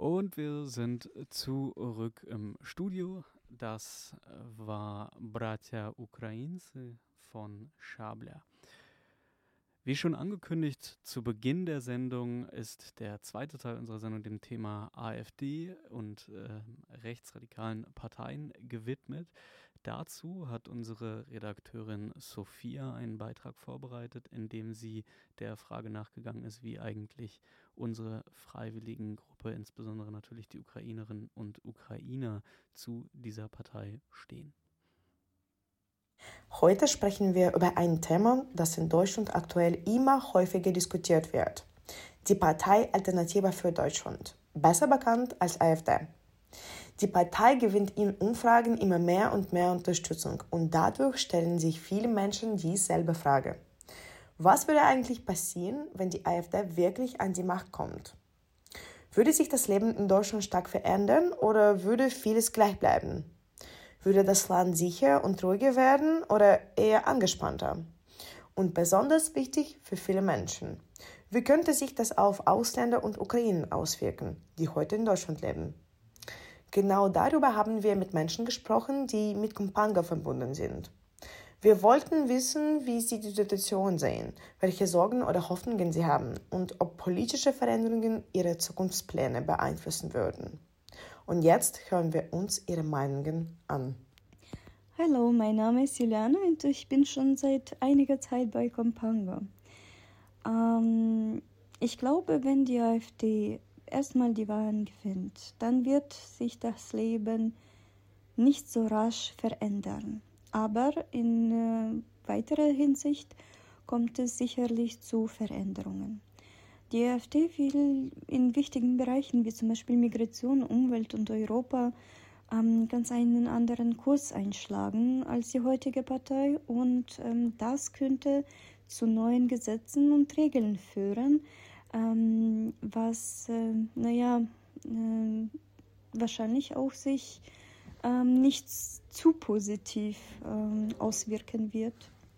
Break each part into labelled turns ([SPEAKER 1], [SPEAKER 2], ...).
[SPEAKER 1] Und wir sind zurück im Studio. Das war Bratja Ukrainцы von Schabля. Wie schon angekündigt, zu Beginn der Sendung ist der zweite Teil unserer Sendung dem Thema AfD und rechtsradikalen Parteien gewidmet. Dazu hat unsere Redakteurin Sophia einen Beitrag vorbereitet, in dem sie der Frage nachgegangen ist, wie eigentlich unsere Freiwilligengruppe, insbesondere natürlich die Ukrainerinnen und Ukrainer, zu dieser Partei stehen.
[SPEAKER 2] Heute sprechen wir über ein Thema, das in Deutschland aktuell immer häufiger diskutiert wird. Die Partei Alternative für Deutschland, besser bekannt als AfD. Die Partei gewinnt in Umfragen immer mehr und mehr Unterstützung und dadurch stellen sich viele Menschen dieselbe Frage. Was würde eigentlich passieren, wenn die AfD wirklich an die Macht kommt? Würde sich das Leben in Deutschland stark verändern oder würde vieles gleich bleiben? Würde das Land sicher und ruhiger werden oder eher angespannter? Und besonders wichtig für viele Menschen: Wie könnte sich das auf Ausländer und Ukrainer auswirken, die heute in Deutschland leben? Genau darüber haben wir mit Menschen gesprochen, die mit Kompanga verbunden sind. Wir wollten wissen, wie sie die Situation sehen, welche Sorgen oder Hoffnungen sie haben und ob politische Veränderungen ihre Zukunftspläne beeinflussen würden. Und jetzt hören wir uns ihre Meinungen an.
[SPEAKER 3] Hallo, mein Name ist Juliana und ich bin schon seit einiger Zeit bei Kompanga. Ich glaube, wenn die AfD erstmal die Wahlen gewinnt, dann wird sich das Leben nicht so rasch verändern. Aber in weiterer Hinsicht kommt es sicherlich zu Veränderungen. Die AfD will in wichtigen Bereichen wie zum Beispiel Migration, Umwelt und Europa ganz einen anderen Kurs einschlagen als die heutige Partei und das könnte zu neuen Gesetzen und Regeln führen, was wahrscheinlich auch sich nicht zu positiv auswirken wird.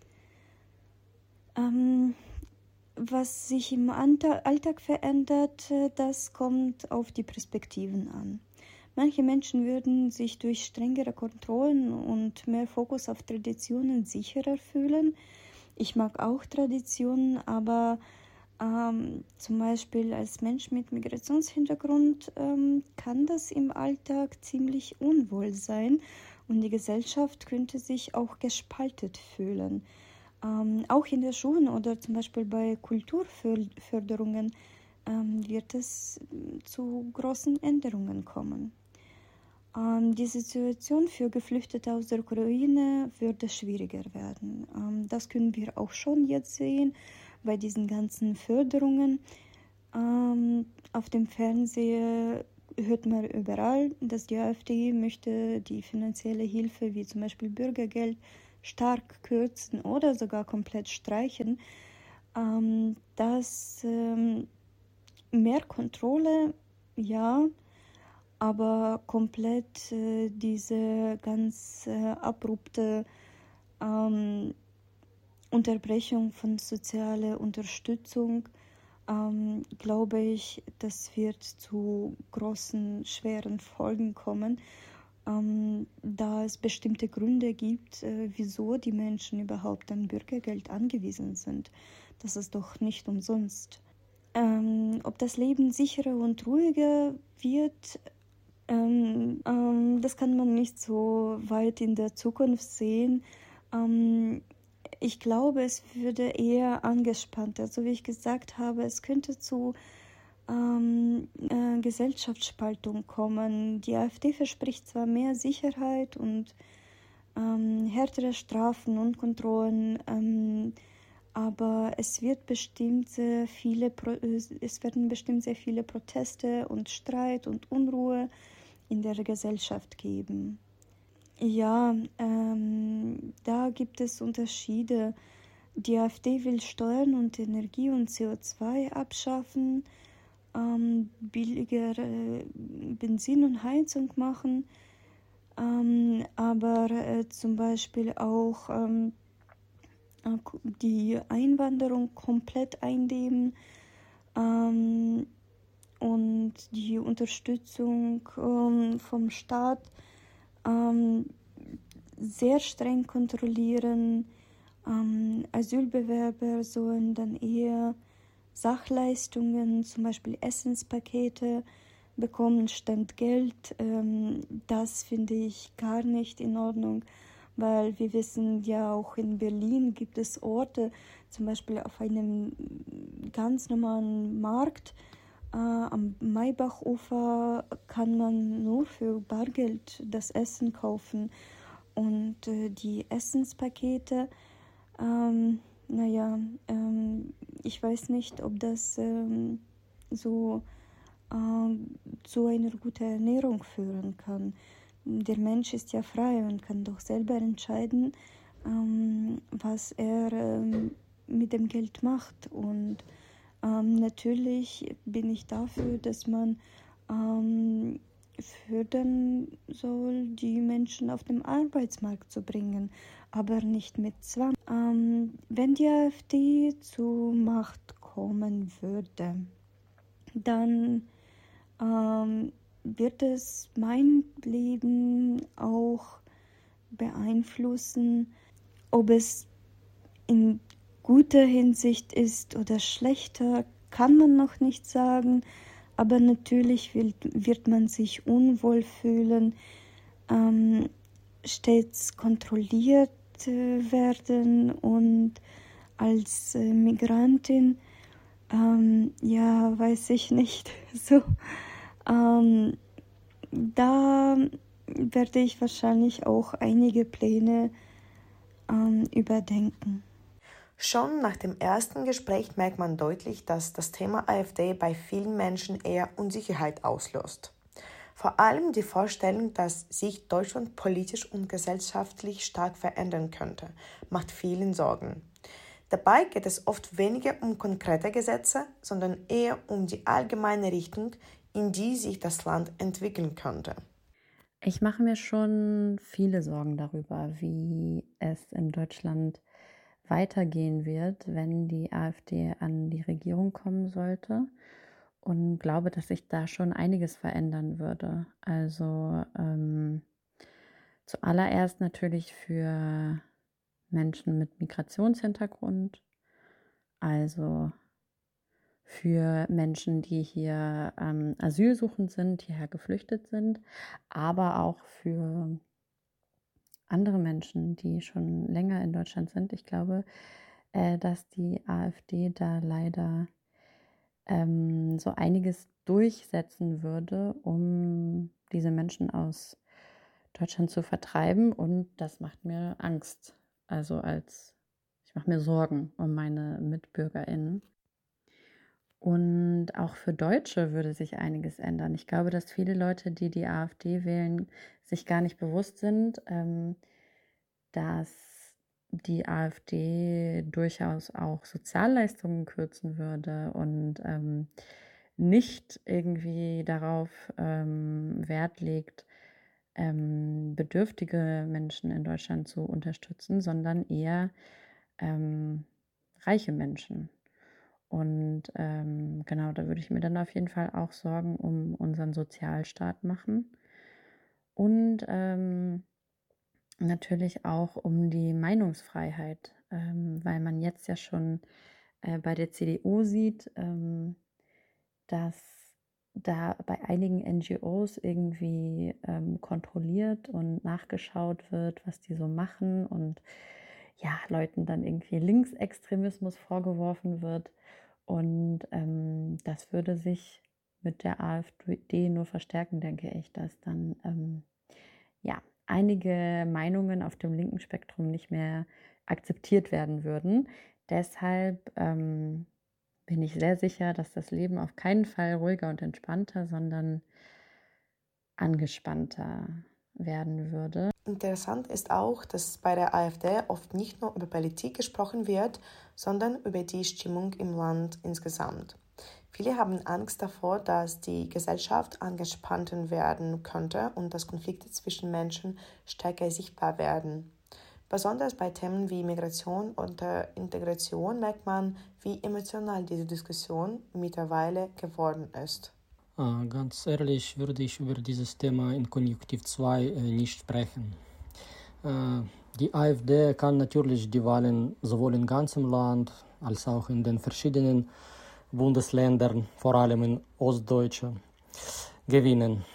[SPEAKER 3] Was sich im Alltag verändert, das kommt auf die Perspektiven an. Manche Menschen würden sich durch strengere Kontrollen und mehr Fokus auf Traditionen sicherer fühlen. Ich mag auch Traditionen, aber zum Beispiel als Mensch mit Migrationshintergrund kann das im Alltag ziemlich unwohl sein und die Gesellschaft könnte sich auch gespalten fühlen. Auch in der Schulen oder zum Beispiel bei Kulturförderungen wird es zu großen Änderungen kommen. Die Situation für Geflüchtete aus der Ukraine würde schwieriger werden. Das können wir auch schon jetzt sehen bei diesen ganzen Förderungen. Auf dem Fernseher hört man überall, dass die AfD möchte die finanzielle Hilfe wie zum Beispiel Bürgergeld stark kürzen oder sogar komplett streichen. Mehr Kontrolle, ja, aber komplett diese ganz abrupte Unterbrechung von sozialer Unterstützung, glaube ich, das wird zu großen, schweren Folgen kommen, da es bestimmte Gründe gibt, wieso die Menschen überhaupt an Bürgergeld angewiesen sind. Das ist doch nicht umsonst. Ob das Leben sicherer und ruhiger wird, das kann man nicht so weit in der Zukunft sehen. Ich glaube, es würde eher angespannt. Also wie ich gesagt habe, es könnte zu Gesellschaftsspaltung kommen. Die AfD verspricht zwar mehr Sicherheit und härtere Strafen und Kontrollen, aber es werden bestimmt sehr viele Proteste und Streit und Unruhe in der Gesellschaft geben. Ja, da gibt es Unterschiede. Die AfD will Steuern und Energie und CO2 abschaffen, billiger Benzin und Heizung machen, aber zum Beispiel auch die Einwanderung komplett eindämmen und und die Unterstützung vom Staat sehr streng kontrollieren. Asylbewerber sollen dann eher Sachleistungen, zum Beispiel Essenspakete, bekommen statt Geld. Das finde ich gar nicht in Ordnung, weil wir wissen ja auch in Berlin gibt es Orte, zum Beispiel auf einem ganz normalen Markt am Maybachufer kann man nur für Bargeld das Essen kaufen. Und die Essenspakete, ich weiß nicht, ob das zu einer guten Ernährung führen kann. Der Mensch ist ja frei und kann doch selber entscheiden, was er mit dem Geld macht. Und natürlich bin ich dafür, dass man fördern soll, die Menschen auf den Arbeitsmarkt zu bringen, aber nicht mit Zwang. Wenn die AfD zur Macht kommen würde, dann wird es mein Leben auch beeinflussen, ob es in guter Hinsicht ist oder schlechter, kann man noch nicht sagen. Aber natürlich wird man sich unwohl fühlen, stets kontrolliert werden und als Migrantin, weiß ich nicht, so, da werde ich wahrscheinlich auch einige Pläne überdenken.
[SPEAKER 2] Schon nach dem ersten Gespräch merkt man deutlich, dass das Thema AfD bei vielen Menschen eher Unsicherheit auslöst. Vor allem die Vorstellung, dass sich Deutschland politisch und gesellschaftlich stark verändern könnte, macht vielen Sorgen. Dabei geht es oft weniger um konkrete Gesetze, sondern eher um die allgemeine Richtung, in die sich das Land entwickeln könnte.
[SPEAKER 4] Ich mache mir schon viele Sorgen darüber, wie es in Deutschland weitergehen wird, wenn die AfD an die Regierung kommen sollte, und glaube, dass sich da schon einiges verändern würde. Also zuallererst natürlich für Menschen mit Migrationshintergrund, also für Menschen, die hier asylsuchend sind, hierher geflüchtet sind, aber auch für andere Menschen, die schon länger in Deutschland sind. Ich glaube, dass die AfD da leider so einiges durchsetzen würde, um diese Menschen aus Deutschland zu vertreiben. Und das macht mir Angst. Ich mache mir Sorgen um meine MitbürgerInnen. Und auch für Deutsche würde sich einiges ändern. Ich glaube, dass viele Leute, die die AfD wählen, sich gar nicht bewusst sind, dass die AfD durchaus auch Sozialleistungen kürzen würde und nicht irgendwie darauf Wert legt, bedürftige Menschen in Deutschland zu unterstützen, sondern eher reiche Menschen. Und genau, da würde ich mir dann auf jeden Fall auch Sorgen um unseren Sozialstaat machen. Und natürlich auch um die Meinungsfreiheit, weil man jetzt ja schon bei der CDU sieht, dass da bei einigen NGOs irgendwie kontrolliert und nachgeschaut wird, was die so machen, und ja, Leuten dann irgendwie Linksextremismus vorgeworfen wird. Und das würde sich mit der AfD nur verstärken, denke ich, dass dann einige Meinungen auf dem linken Spektrum nicht mehr akzeptiert werden würden. Deshalb bin ich sehr sicher, dass das Leben auf keinen Fall ruhiger und entspannter, sondern angespannter werden würde.
[SPEAKER 2] Interessant ist auch, dass bei der AfD oft nicht nur über Politik gesprochen wird, sondern über die Stimmung im Land insgesamt. Viele haben Angst davor, dass die Gesellschaft angespannter werden könnte und dass Konflikte zwischen Menschen stärker sichtbar werden. Besonders bei Themen wie Migration und Integration merkt man, wie emotional diese Diskussion mittlerweile geworden ist.
[SPEAKER 5] Ganz ehrlich würde ich über dieses Thema in Konjunktiv 2 nicht sprechen. Die AfD kann natürlich die Wahlen sowohl in ganzem Land als auch in den verschiedenen Bundesländern, vor allem in Ostdeutschland, gewinnen.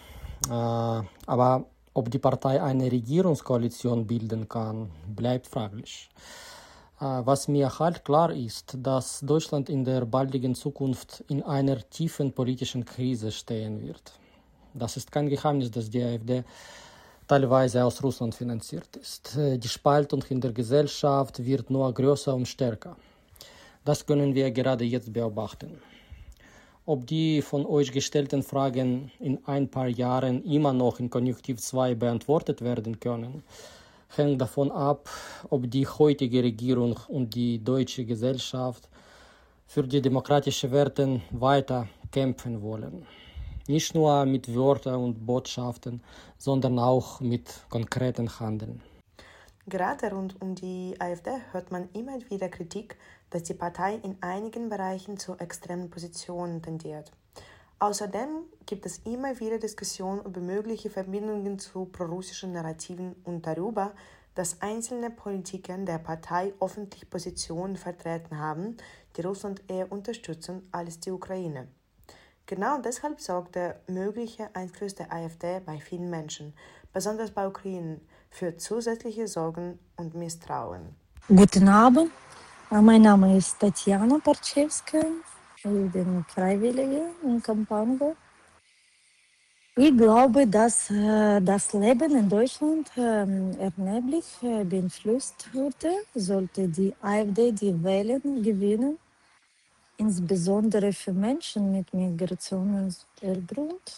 [SPEAKER 5] Aber ob die Partei eine Regierungskoalition bilden kann, bleibt fraglich. Was mir halt klar ist, dass Deutschland in der baldigen Zukunft in einer tiefen politischen Krise stehen wird. Das ist kein Geheimnis, dass die AfD teilweise aus Russland finanziert ist. Die Spaltung in der Gesellschaft wird nur größer und stärker. Das können wir gerade jetzt beobachten. Ob die von euch gestellten Fragen in ein paar Jahren immer noch in Konjunktiv 2 beantwortet werden können, hängt davon ab, ob die heutige Regierung und die deutsche Gesellschaft für die demokratischen Werte weiter kämpfen wollen. Nicht nur mit Wörtern und Botschaften, sondern auch mit konkreten Handeln.
[SPEAKER 2] Gerade rund um die AfD hört man immer wieder Kritik, dass die Partei in einigen Bereichen zu extremen Positionen tendiert. Außerdem gibt es immer wieder Diskussionen über mögliche Verbindungen zu prorussischen Narrativen und darüber, dass einzelne Politiker der Partei öffentlich Positionen vertreten haben, die Russland eher unterstützen als die Ukraine. Genau deshalb sorgt der mögliche Einfluss der AfD bei vielen Menschen, besonders bei Ukrainern, für zusätzliche Sorgen und Misstrauen.
[SPEAKER 6] Guten Abend, mein Name ist Tatjana Parchevska, ich bin Freiwillige in Kampango. Ich glaube, dass das Leben in Deutschland erheblich beeinflusst wurde, sollte die AfD die Wahlen gewinnen, insbesondere für Menschen mit Migrationshintergrund.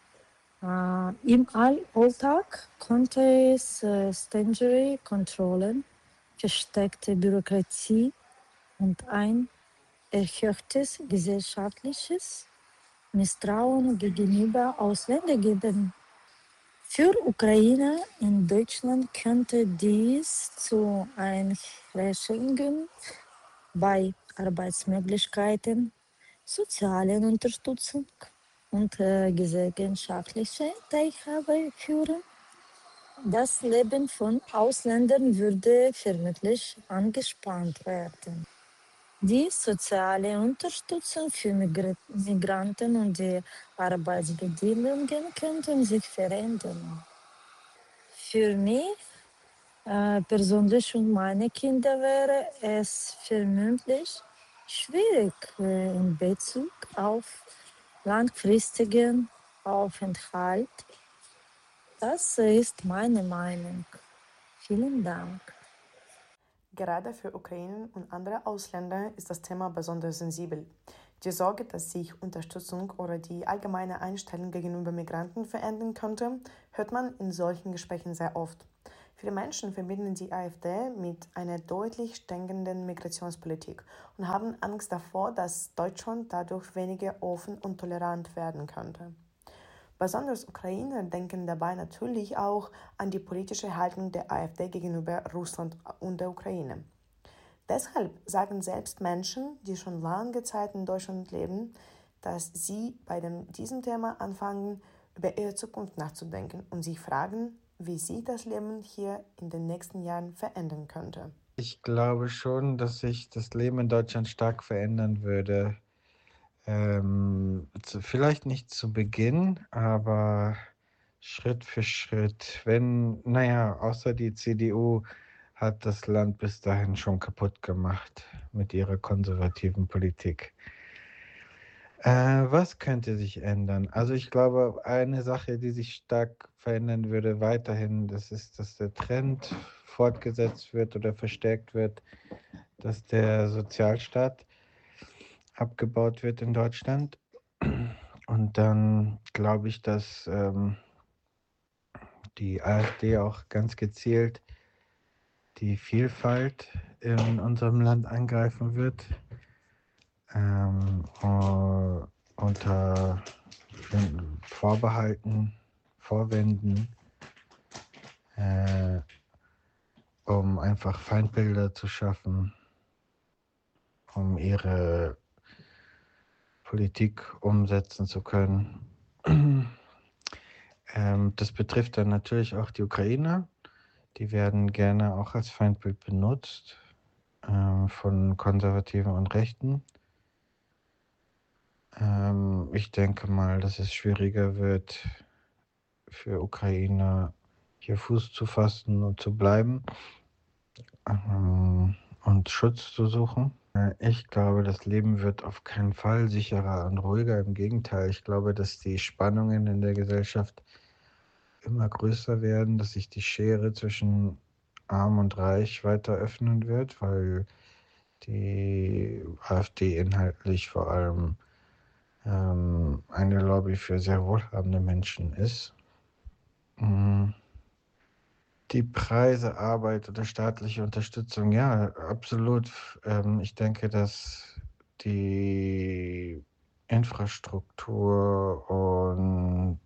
[SPEAKER 6] Im Alltag konnte es strengere Kontrollen, versteckte Bürokratie und ein erhöhtes gesellschaftliches Misstrauen gegenüber Ausländern geben. Für Ukrainer in Deutschland könnte dies zu Einschränkungen bei Arbeitsmöglichkeiten, sozialen Unterstützung und gesellschaftlicher Teilhabe führen. Das Leben von Ausländern würde vermutlich angespannt werden. Die soziale Unterstützung für Migranten und die Arbeitsbedingungen könnten sich verändern. Für mich persönlich und meine Kinder wäre es vermutlich schwierig in Bezug auf langfristigen Aufenthalt. Das ist meine Meinung. Vielen Dank.
[SPEAKER 2] Gerade für Ukrainer und andere Ausländer ist das Thema besonders sensibel. Die Sorge, dass sich Unterstützung oder die allgemeine Einstellung gegenüber Migranten verändern könnte, hört man in solchen Gesprächen sehr oft. Viele Menschen verbinden die AfD mit einer deutlich strengeren Migrationspolitik und haben Angst davor, dass Deutschland dadurch weniger offen und tolerant werden könnte. Besonders Ukrainer denken dabei natürlich auch an die politische Haltung der AfD gegenüber Russland und der Ukraine. Deshalb sagen selbst Menschen, die schon lange Zeit in Deutschland leben, dass sie bei diesem Thema anfangen, über ihre Zukunft nachzudenken und sich fragen, wie sich das Leben hier in den nächsten Jahren verändern könnte.
[SPEAKER 7] Ich glaube schon, dass sich das Leben in Deutschland stark verändern würde. Vielleicht nicht zu Beginn, aber Schritt für Schritt. Außer die CDU hat das Land bis dahin schon kaputt gemacht mit ihrer konservativen Politik. Was könnte sich ändern? Also ich glaube, eine Sache, die sich stark verändern würde weiterhin, das ist, dass der Trend fortgesetzt wird oder verstärkt wird, dass der Sozialstaat abgebaut wird in Deutschland. Und dann glaube ich, dass die AfD auch ganz gezielt die Vielfalt in unserem Land angreifen wird. Unter Vorbehalten, Vorwänden, um einfach Feindbilder zu schaffen, um ihre Politik umsetzen zu können. Das betrifft dann natürlich auch die Ukrainer. Die werden gerne auch als Feindbild benutzt von Konservativen und Rechten. Ich denke mal, dass es schwieriger wird für Ukrainer, hier Fuß zu fassen und zu bleiben und Schutz zu suchen. Ich glaube, das Leben wird auf keinen Fall sicherer und ruhiger. Im Gegenteil, ich glaube, dass die Spannungen in der Gesellschaft immer größer werden, dass sich die Schere zwischen Arm und Reich weiter öffnen wird, weil die AfD inhaltlich vor allem eine Lobby für sehr wohlhabende Menschen ist. Die Preise, Arbeit oder staatliche Unterstützung, ja, absolut. Ich denke, dass die Infrastruktur und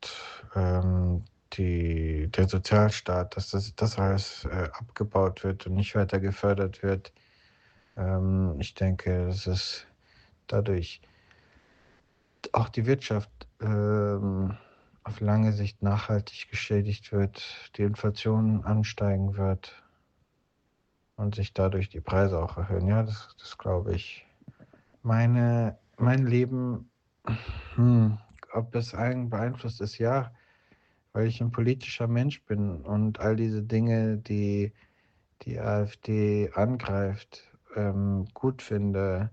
[SPEAKER 7] der Sozialstaat, dass das alles abgebaut wird und nicht weiter gefördert wird. Ich denke, dass es dadurch auch die Wirtschaft auf lange Sicht nachhaltig geschädigt wird, die Inflation ansteigen wird und sich dadurch die Preise auch erhöhen. Ja, das glaube ich. Mein Leben, ob es einen beeinflusst ist, ja, weil ich ein politischer Mensch bin und all diese Dinge, die die AfD angreift, gut finde,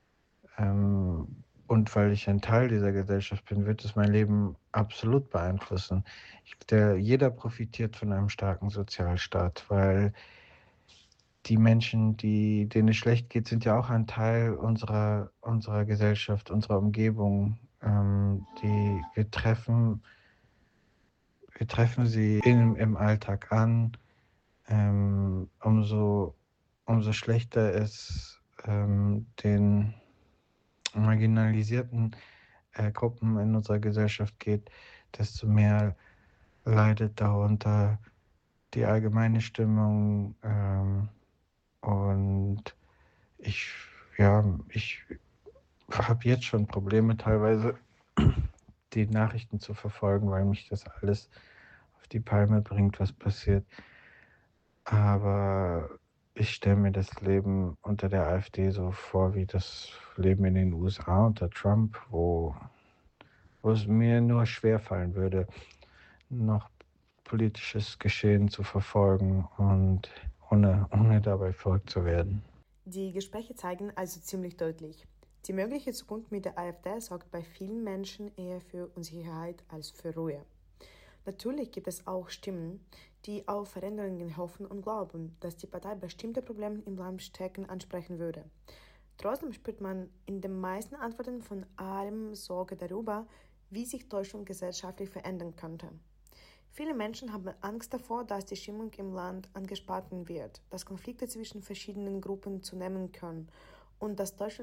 [SPEAKER 7] und weil ich ein Teil dieser Gesellschaft bin, wird es mein Leben absolut beeinflussen. Jeder profitiert von einem starken Sozialstaat, weil die Menschen, denen es schlecht geht, sind ja auch ein Teil unserer Gesellschaft, unserer Umgebung. Wir treffen sie im Alltag an. Umso schlechter es den marginalisierten Gruppen in unserer Gesellschaft geht, desto mehr leidet darunter die allgemeine Stimmung. Und ich habe jetzt schon Probleme, teilweise die Nachrichten zu verfolgen, weil mich das alles auf die Palme bringt, was passiert. Aber ich stelle mir das Leben unter der AfD so vor wie das Leben in den USA unter Trump, wo es mir nur schwerfallen würde, noch politisches Geschehen zu verfolgen und ohne dabei verrückt zu werden.
[SPEAKER 2] Die Gespräche zeigen also ziemlich deutlich: Die mögliche Zukunft mit der AfD sorgt bei vielen Menschen eher für Unsicherheit als für Ruhe. Natürlich gibt es auch Stimmen, die auf Veränderungen hoffen und glauben, dass die Partei bestimmte Probleme im Land stärker ansprechen würde. Trotzdem spürt man in den meisten Antworten von allem Sorge darüber, wie sich Deutschland gesellschaftlich verändern könnte. Viele Menschen haben Angst davor, dass die Stimmung im Land angespannt wird, dass Konflikte zwischen verschiedenen Gruppen zunehmen können und dass Deutschland